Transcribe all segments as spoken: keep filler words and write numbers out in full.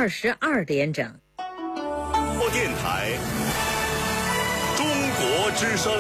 二十二点整。 电台中国之声。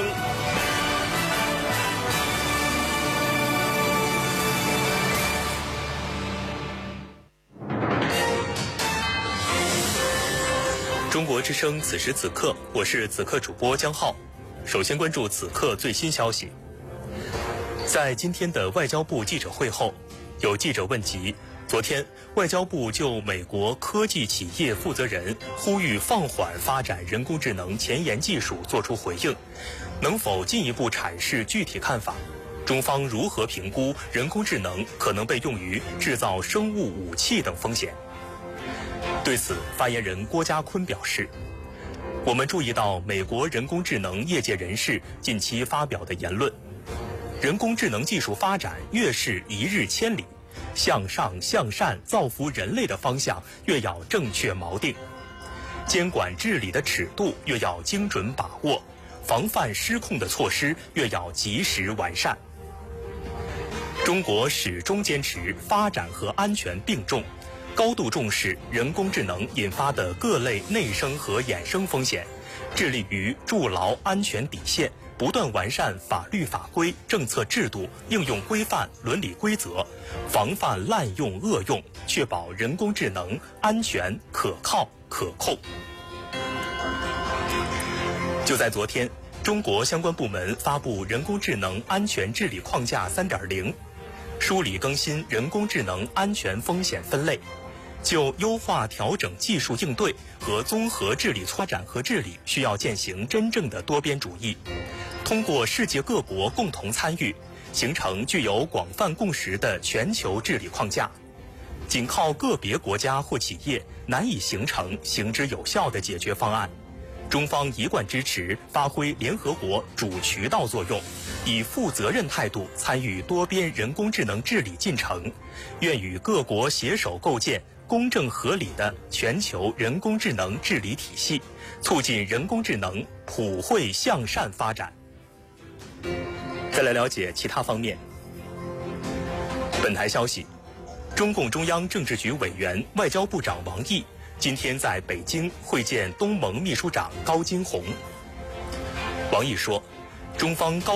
中国之声，此时此刻，我是此刻主播江浩。首先关注此刻最新消息。在今天的外交部记者会后，有记者问及，昨天外交部就美国科技企业负责人呼吁放缓发展人工智能前沿技术作出回应，能否进一步阐释具体看法？中方如何评估人工智能可能被用于制造生物武器等风险？对此，发言人郭家坤表示，我们注意到美国人工智能业界人士近期发表的言论，人工智能技术发展越是一日千里，向上向善造福人类的方向越要正确锚定，监管治理的尺度越要精准把握，防范失控的措施越要及时完善。中国始终坚持发展和安全并重，高度重视人工智能引发的各类内生和衍生风险，致力于筑牢安全底线，不断完善法律法规、政策制度、应用规范、伦理规则，防范滥用恶用，确保人工智能安全、可靠、可控。就在昨天，中国相关部门发布《人工智能安全治理框架 三点零》，梳理更新人工智能安全风险分类，就优化调整技术应对和综合治理发展和治理需要践行真正的多边主义，通过世界各国共同参与，形成具有广泛共识的全球治理框架。仅靠个别国家或企业难以形成行之有效的解决方案。中方一贯支持发挥联合国主渠道作用，以负责任态度参与多边人工智能治理进程，愿与各国携手构建公正合理的全球人工智能治理体系，促进人工智能普惠向善发展。再来了解其他方面。本台消息，中共中央政治局委员、外交部长王毅今天在北京会见东盟秘书长高金洪。王毅说，中方高